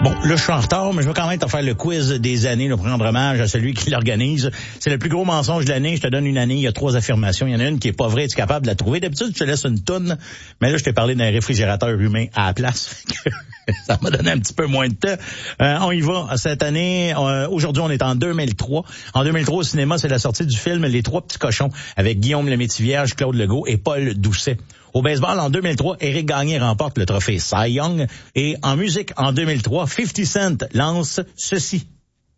Bon, là, je suis en retard, mais je vais quand même te faire le quiz des années, le prendre hommage à celui qui l'organise. C'est le plus gros mensonge de l'année. Je te donne une année, il y a 3 affirmations. Il y en a une qui est pas vraie, tu es capable de la trouver. D'habitude, je te laisse une toune, mais là, je t'ai parlé d'un réfrigérateur humain à la place. Ça m'a donné un petit peu moins de temps. On y va cette année. Aujourd'hui, on est en 2003. En 2003, au cinéma, c'est la sortie du film Les Trois Petits Cochons avec Guillaume Lemaitre-Vierge, Claude Legault et Paul Doucet. Au baseball, en 2003, Éric Gagné remporte le trophée Cy Young. Et en musique, en 2003, 50 Cent lance ceci.